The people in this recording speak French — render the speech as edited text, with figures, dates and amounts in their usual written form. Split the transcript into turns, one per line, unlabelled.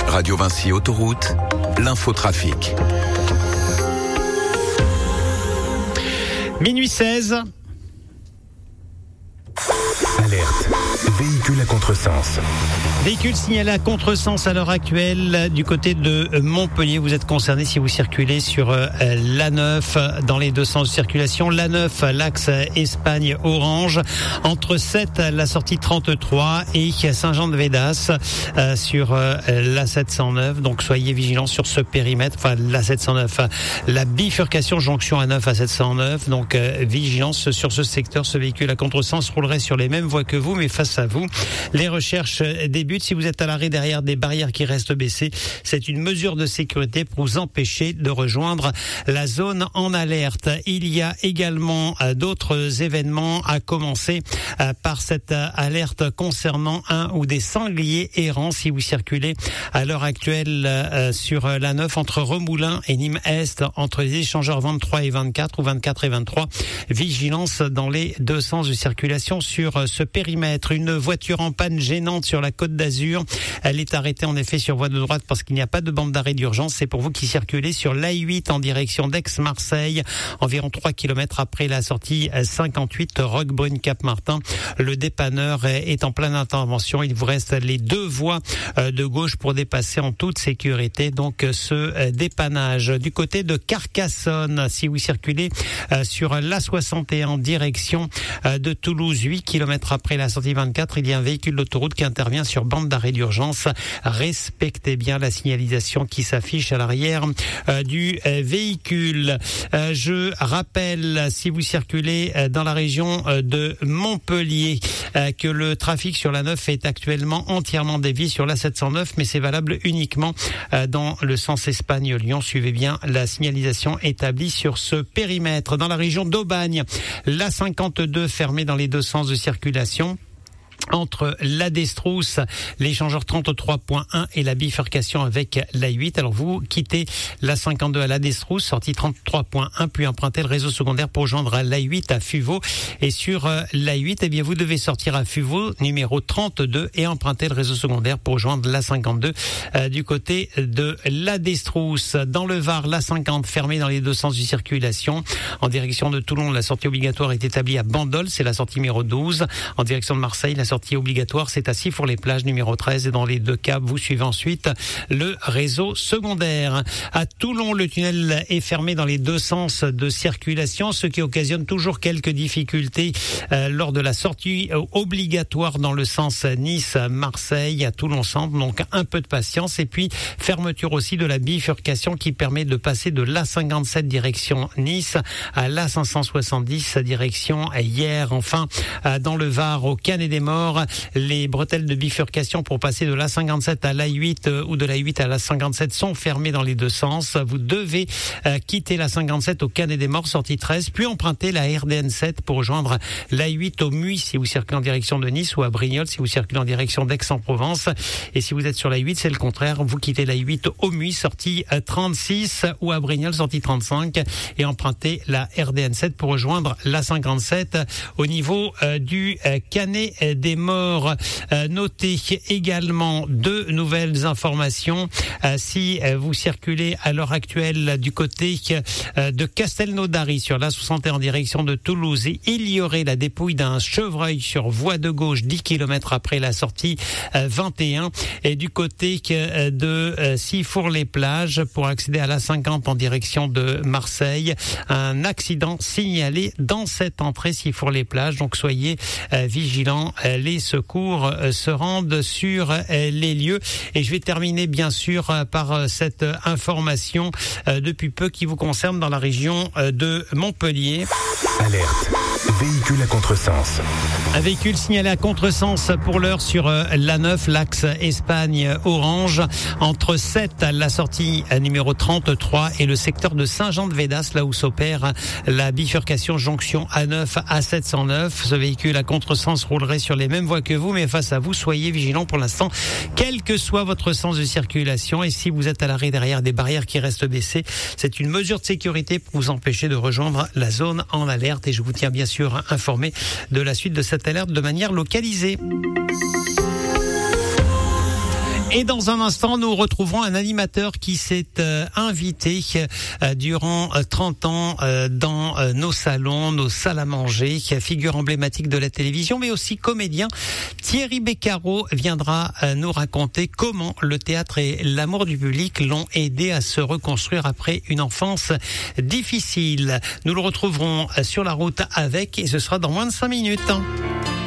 Radio Vinci Autoroute, l'infotrafic.
Minuit 16.
Alerte. Véhicule à contresens.
Véhicule signalé à contresens à l'heure actuelle du côté de Montpellier. Vous êtes concerné si vous circulez sur l'A9 dans les deux sens de circulation. L'A9, l'axe Espagne-Orange, entre 7, la sortie 33 et Saint-Jean-de-Védas sur l'A709. Donc soyez vigilants sur ce périmètre. Enfin, l'A709, la bifurcation jonction A9 à 709. Donc vigilance sur ce secteur. Ce véhicule à contresens roulerait sur les mêmes voies que vous, mais face à vous. Les recherches débutent. Si vous êtes à l'arrêt derrière des barrières qui restent baissées, c'est une mesure de sécurité pour vous empêcher de rejoindre la zone en alerte. Il y a également d'autres événements, à commencer par cette alerte concernant un ou des sangliers errants. Si vous circulez à l'heure actuelle sur l'A9 entre Remoulins et Nîmes-Est, entre les échangeurs 23 et 24 ou 24 et 23, vigilance dans les deux sens de circulation sur ce périmètre. Une voiture en panne gênante sur la Côte d'Azur. Elle est arrêtée en effet sur voie de droite parce qu'il n'y a pas de bande d'arrêt d'urgence. C'est pour vous qui circulez sur l'A8 en direction d'Aix-Marseille, environ 3 km après la sortie 58 Roquebrune-Cap-Martin. Le dépanneur est en pleine intervention. Il vous reste les deux voies de gauche pour dépasser en toute sécurité donc ce dépannage. Du côté de Carcassonne, si vous circulez sur l'A61 en direction de Toulouse, 8 km après la sortie 24, il y a un véhicule d'autoroute qui intervient sur bande d'arrêt d'urgence. Respectez bien la signalisation qui s'affiche à l'arrière du véhicule. Je rappelle, si vous circulez dans la région de Montpellier, que le trafic sur la 9 est actuellement entièrement dévié sur la 709, mais c'est valable uniquement dans le sens Espagne-Lyon. Suivez bien la signalisation établie sur ce périmètre. Dans la région d'Aubagne, la 52 fermée dans les deux sens de circulation. Entre la Destrousse, l'échangeur 33.1 et la bifurcation avec l'A8. Alors vous quittez la 52 à la Destrousse, sortie 33.1, puis empruntez le réseau secondaire pour rejoindre l'A8 à Fuveau. Et sur l'A8, eh bien vous devez sortir à Fuveau, numéro 32, et emprunter le réseau secondaire pour rejoindre la 52 du côté de la Destrousse. Dans le Var, la 50 fermée dans les deux sens de circulation. En direction de Toulon, la sortie obligatoire est établie à Bandol, c'est la sortie numéro 12. En direction de Marseille, la sortie obligatoire, c'est à Sifour-les-Plages, numéro 13. Et dans les deux cas, vous suivez ensuite le réseau secondaire. À Toulon, le tunnel est fermé dans les deux sens de circulation, ce qui occasionne toujours quelques difficultés lors de la sortie obligatoire dans le sens Nice-Marseille à Toulon-Centre. Donc un peu de patience. Et puis, fermeture aussi de la bifurcation qui permet de passer de l'A57 direction Nice à l'A570 direction Hyères. Enfin, dans le Var, au Canet-des-Morts, les bretelles de bifurcation pour passer de l'A57 à l'A8 ou de l'A8 à l'A57 sont fermées dans les deux sens. Vous devez quitter l'A57 au Canet-des-Morts, sortie 13, puis emprunter la RDN7 pour rejoindre l'A8 au Muy si vous circulez en direction de Nice, ou à Brignoles si vous circulez en direction d'Aix-en-Provence. Et si vous êtes sur l'A8, c'est le contraire. Vous quittez l'A8 au Muy, sortie 36, ou à Brignoles, sortie 35, et empruntez la RDN7 pour rejoindre l'A57 au niveau du Canet-des-Morts. Notez également deux nouvelles informations. Si vous circulez à l'heure actuelle du côté de Castelnaudary sur l'A61 en direction de Toulouse, il y aurait la dépouille d'un chevreuil sur voie de gauche 10 km après la sortie 21. Et du côté de Sifour-les-Plages, pour accéder à l'A50 en direction de Marseille, un accident signalé dans cette entrée Sifour-les-Plages. Donc soyez vigilants. Les secours se rendent sur les lieux. Et je vais terminer bien sûr par cette information depuis peu qui vous concerne dans la région de Montpellier.
Alerte. Véhicule à contresens.
Un véhicule signalé à contresens pour l'heure sur l'A9, l'axe Espagne-Orange, entre 7, la sortie numéro 33, et le secteur de Saint-Jean-de-Védas, là où s'opère la bifurcation jonction A9 à 709. Ce véhicule à contresens roulerait sur les mêmes voies que vous, mais face à vous, soyez vigilants pour l'instant, quel que soit votre sens de circulation. Et si vous êtes à l'arrêt derrière des barrières qui restent baissées, c'est une mesure de sécurité pour vous empêcher de rejoindre la zone en alerte. Et je vous tiens bien sûr informé de la suite de cette alerte de manière localisée. Et dans un instant, nous retrouverons un animateur qui s'est invité durant 30 ans dans nos salons, nos salles à manger, figure emblématique de la télévision, mais aussi comédien. Thierry Beccaro viendra nous raconter comment le théâtre et l'amour du public l'ont aidé à se reconstruire après une enfance difficile. Nous le retrouverons sur la route avec, et ce sera dans moins de 5 minutes.